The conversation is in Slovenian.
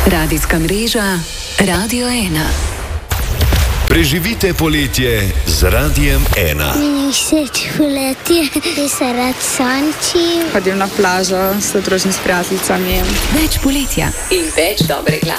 Radijska mreža Radio 1. Preživite poletje z Radijem 1. Meni všeč poletje, ki se rad sonči. Hodim na plažo s družnim s prijateljicami. Več poletja in več dobre glasbe.